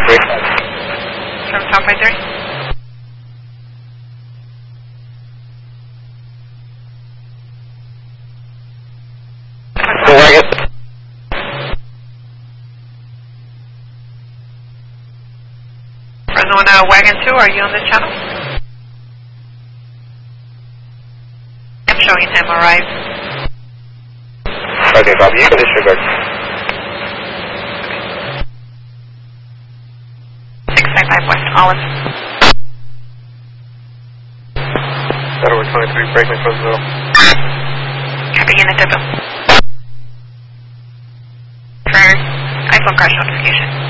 7,530. The wagon. Fresno Wagon 2, are you on this channel? I'm showing him arrive. Okay, Bobby, you can disregard. 655 West Olive. Federal 23, brakeman Fresno. Copy unit depot. For iPhone crash notification.